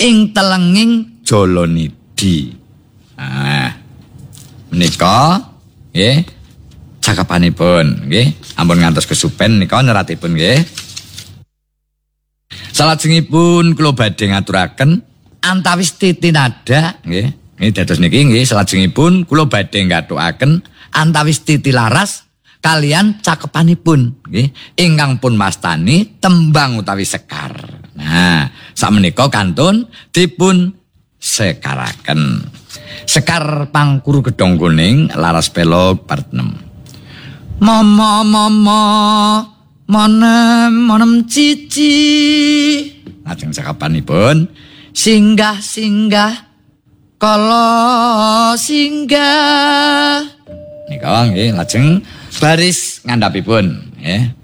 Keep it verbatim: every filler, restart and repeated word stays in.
ing telenging Jalanidi. Nah, menika nggih cakapanipun nggih. Ampun ngantos kesupen nika nyeratipun nggih. Salajengipun kula badhe ngaturaken antawis titinada nggih. Nggih dados niki nggih salajengipun kula badhe ngathukaken antawis titilaras kalian cakepanipun nggih ingkang pun mastani tembang utawi sekar. Nah, sakmenika kantun dipun sekaraken. Sekar Pangkuru Gedhong Kuning laras pelog part enam. Mama mama monem monem cici. Lajeng cakapanipun singgah singgah kala singgah. Nika nggih lajeng baris ngandhapipun nggih.